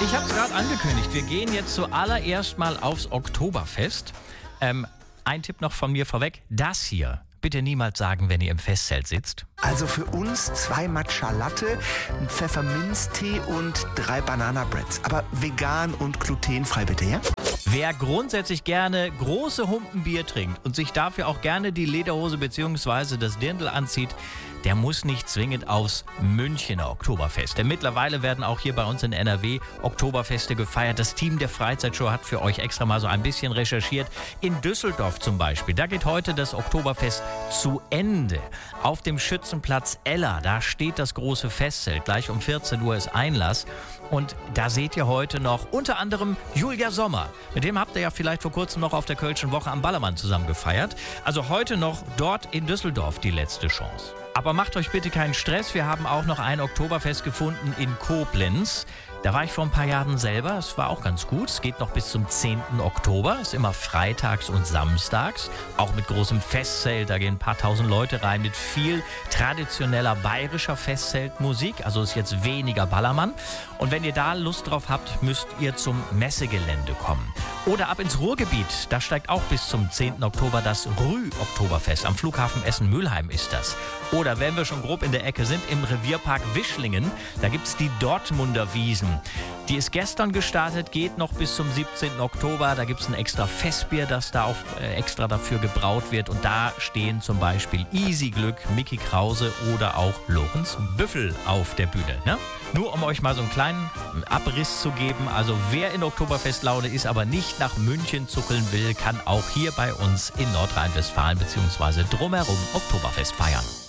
Ich habe es gerade angekündigt. Wir gehen jetzt zuallererst mal aufs Oktoberfest. Ein Tipp noch von mir vorweg. Das hier bitte niemals sagen, wenn ihr im Festzelt sitzt. Also für uns 2 Matcha Latte, ein Pfefferminztee und 3 Banana-Breads. Aber vegan und glutenfrei bitte, ja? Wer grundsätzlich gerne große Humpen Bier trinkt und sich dafür auch gerne die Lederhose bzw. das Dirndl anzieht, der muss nicht zwingend aufs Münchener Oktoberfest. Denn mittlerweile werden auch hier bei uns in NRW Oktoberfeste gefeiert. Das Team der Freizeitshow hat für euch extra mal so ein bisschen recherchiert. In Düsseldorf zum Beispiel, da geht heute das Oktoberfest zu Ende. Auf dem Schützenplatz Ella, da steht das große Festzelt. Gleich um 14 Uhr ist Einlass. Und da seht ihr heute noch unter anderem Julia Sommer. Mit dem habt ihr ja vielleicht vor kurzem noch auf der Kölschen Woche am Ballermann zusammen gefeiert. Also heute noch dort in Düsseldorf die letzte Chance. Aber macht euch bitte keinen Stress. Wir haben auch noch ein Oktoberfest gefunden in Koblenz. Da war ich vor ein paar Jahren selber. Es war auch ganz gut. Es geht noch bis zum 10. Oktober. Ist immer freitags und samstags. Auch mit großem Festzelt. Da gehen ein paar tausend Leute rein mit viel traditioneller bayerischer Festzeltmusik. Also ist jetzt weniger Ballermann. Und wenn ihr da Lust drauf habt, müsst ihr zum Messegelände kommen. Oder ab ins Ruhrgebiet. Da steigt auch bis zum 10. Oktober das Rü-Oktoberfest. Am Flughafen Essen-Mülheim ist das. Oder wenn wir schon grob in der Ecke sind, im Revierpark Wischlingen, da gibt es die Dortmunder Wiesen. Die ist gestern gestartet, geht noch bis zum 17. Oktober. Da gibt es ein extra Festbier, das da auch extra dafür gebraut wird. Und da stehen zum Beispiel Easy Glück, Mickey Krause oder auch Lorenz Büffel auf der Bühne. Ne? Nur um euch mal so einen kleinen Abriss zu geben. Also wer in Oktoberfestlaune ist, aber nicht nach München zuckeln will, kann auch hier bei uns in Nordrhein-Westfalen bzw. drumherum Oktoberfest feiern.